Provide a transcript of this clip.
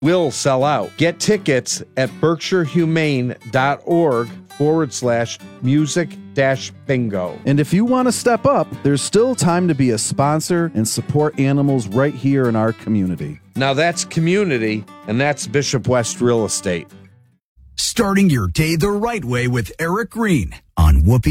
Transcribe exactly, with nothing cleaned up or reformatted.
will sell out. Get tickets at berkshirehumane.org forward slash music dash bingo. And if you want to step up, there's still time to be a sponsor and support animals right here in our community. Now that's community, and that's Bishop West Real Estate. Starting your day the right way with Eric Green on Whoopee.